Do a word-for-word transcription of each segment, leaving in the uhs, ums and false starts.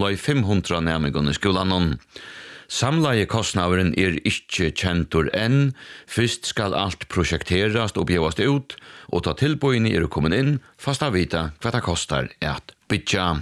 umlai fem hundra nærmengun i skolan. Samleie kostnaderen er ikke kjentur enn. Først skal alt prosjekterast og bjevast ut, og ta tilbøyene er kommet inn, fast av vita hva det kostar at bytja.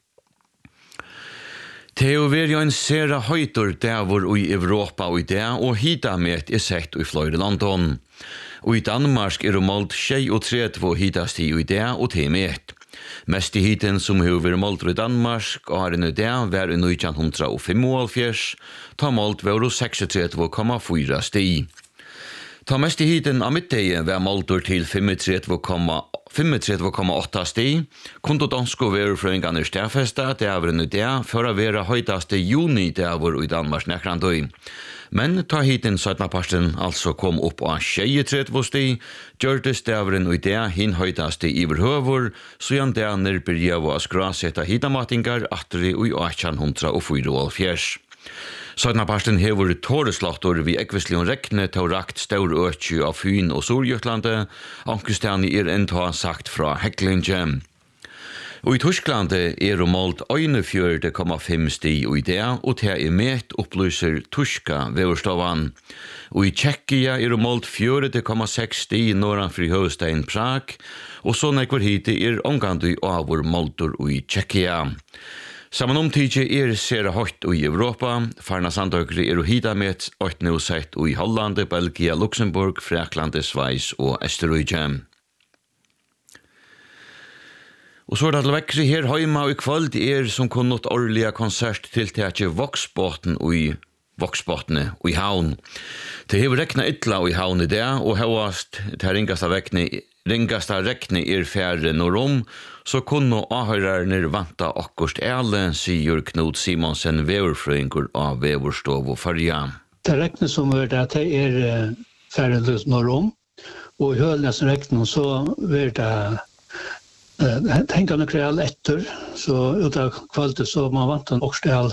Teo ver jo en sera høytor devor i Europa og i det, og hita med er sett i flere London. Og i Danmark er det målt tjuetre hitast i det, og til med. Mest i hiten som har vært målt i Danmark, og har en idé var i nitton femoghalvfjerds, ta målt var det trettiosex komma fyra sti. Ta mest i hiten av midtdeie var målt til trettiotre komma åtta sti, kunne dansko værfrøyngene stedfesta, det var en idé for å være høytaste juni det var i Danmark nekrandøy. Men ta hiten søtnaparsten altså kom opp av tjuetre sti, gjørtes stavren og idé hin høytaste iverhøver, så jan det er byrja å skrasetta hitamatingar atri og i nitton fyraoghalvfjerds. Søtnaparsten hever tåreslåttor vi ekvislion rekne til rakt staur økju av Fyn og Storgøtlande, ankustani er enda sagt fra Heklinge. Og i Tysklandet er det målt einogfjøruti komma fem sti og i det, og det er med opplyser tyska veverstovan. Og i Tjekkia er det målt fjöruti komma seks sti norran fri høvestein Prag, og så nekvar hiti er omgandu avur måltor i Tjekkia. Saman omtidje er sera høyt i Europa, farna sandøkri er hita med åttne og sett i Holland, Belgia, Luxemburg, Frakland, Sveis og Østerrike. Og så er det vekkri her heima og i kvöld er som kunnot årliga konsert til teatje Voksbåten og i Voksbåtene og i Havn. Det hever rekna ytla og i Havn i det, og hevast til ringasta vekni Ringasta rekni er færre norom, så kunne avhørerne vanta akkurst ele, sier Knut Simonsen, veverfrøyngur av Veverstov og Farja. Det rekni som er det, det er færre norom, og i hølnes rekni så er det tenkende krel etter, så ut av kvalitet så man vant en årsdel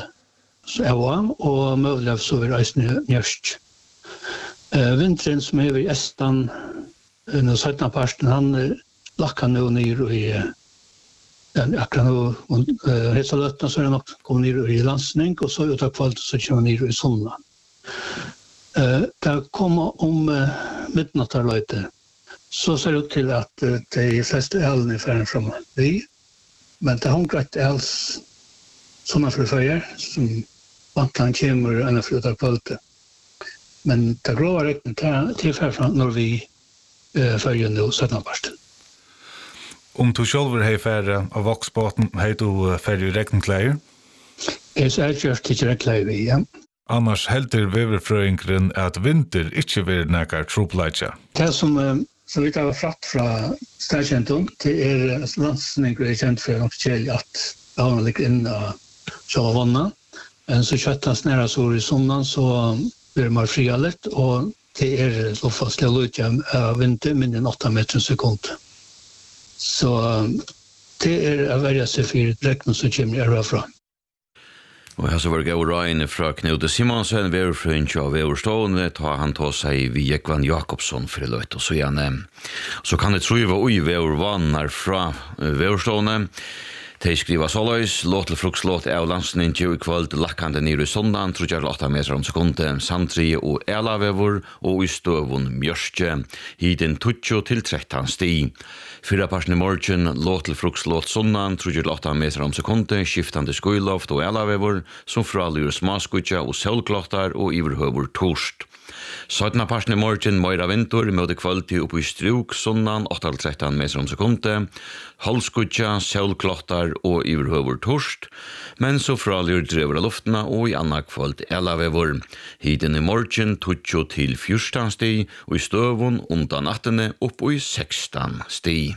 og mulig så er reisende njørst. Vinteren som er i Estan, under syttende parten, han lakka nå ned i akkurat nå, Hetsaløtten, så er han nok kommet ned i landsning, og så ut av kvalitet så kommer han ned i Sunna. Det kommer om midnattarløyte, så ser det ut til at de fleste elene er ferdig fra vi, men det har ikke els sånne forfølger, som vantene kommer enn for ut av kvalitet. Men det grove reknet til ferdig fra når vi følger nå syttenparsten. Om du selv er ferdig av Voksbåten, har du ferdig reknenkleier? Jeg er kjørt ikke reknenkleier, ja. Annars helter veverfrøyngren at vinter ikke vil nekkar tropleitja. Det som, som vi tar fratt fra stedkjentung, det er landsninger er kjent for nok kjell at havna ligger inn av sjåvanna. Men så kjøttans næra så i sundan, så blir man fria litt, og det er så fast til å lutja av vinter, mindre enn åtta meter sekund. Så det er å være seg for rekna som kommer herfra. Og her så var det gau røyne fra Knut Simonsen, veverfrøynge av Veverstående, ta han ta seg vi Ekvan Jakobsson for løyt, og så gjerne. Så kan det truva ui vevervannar fra Veverstående. De skriver såløys, låt til frukslåt av landsninje i kvöld, lakkande nir i sondan, trudjar åtta meter om sekunde, samtrie og elavevor, og i støvun mjørstje, hiden tutjo til trettan sti. Fyra parsen i morgen, låt til frukslåt sondan, trudjar åtta meter om sekunde, skiftande skuiloft og elavevor, som fralyr smaskutja og selvklottar og iverhøver torst. Søtna parsen i morgen, møyra vinter, møte kvöldi oppe i struk, sondan, åtta til trettan meter om sekunde, halskutja, selvklottar og iverhøver torst, men så fralyr drever av luftena og i anna kvöld elavevor. Hiden i morgen, tutjo til fjørstan sti, og i støvun undan nattene opp i sekstan sti.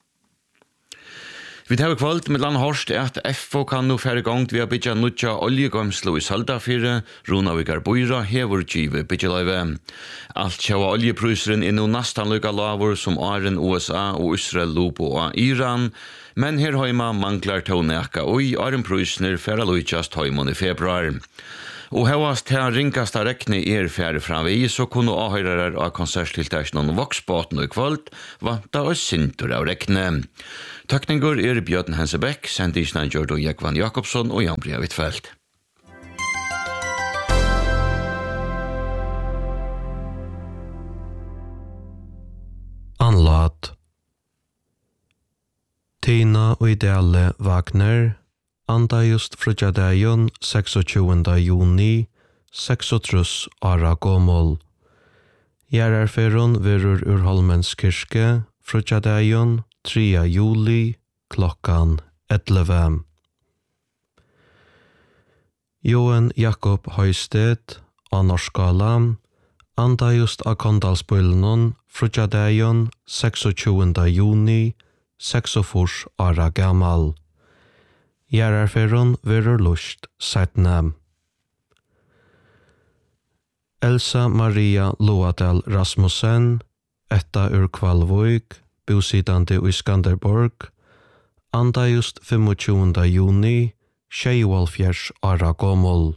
Vi tar kvalt med landhorst at F O kan nå færre gongt ved å bytja nutja oljegømslo i Saldafire, Runavikar Boira hever givet bytjeløyve. Alt sjåa oljepryseren er nå nastan lykka lavur som Aren U S A og Israel Lupo og Iran, men her heima manglar tåneka og i Aren prysner færre lykjast heimon i februar. Og hevast til ringkasta rekne er færre framvi, så kunne avhøyrer av konserttiltasjonen Voksbåten og i kvöld vanta og sintur av rekne. Tøkninger er Bjørn Hensebekk, sendisene Gjørdo Jekvan Jakobsson og Jan Bria Wittfeldt. Anlat Tina og Ideale Wagner anda just frutjadajon tjuende juni seksogtrus ára gomol. Gjerarferon verur ur Holmens kirke frutjadajon tredje juli klokkan elleve. Johan Jakob Høysted av Norskala anda just av Kondalsbøylenon frutjadajon tjuende juni seksogfors ára gamal. Gjerarferon verur lust setna. Elsa Maria Loadal Rasmussen, etta ur Kvalvøyk, bosidande i Skanderborg, anda just tjuende juni, tjueåtte ára gomol.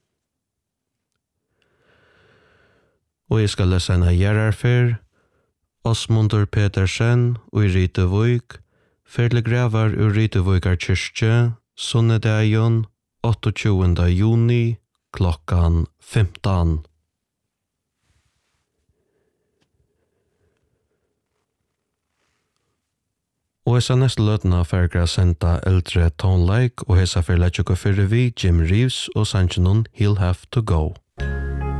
Og jeg skal lese en gjerarfer, Osmundur Petersen og i Rytevøyk, ferlegravar ur Rytevøykar kyrkje, Sunnedagen tjueåtte juni klokkan femton. Og hesa neste løtna fergra senda eldre tonleik og hesa ferleik og fyrir vi Jim Reeves og sannsjonen He'll Have to Go.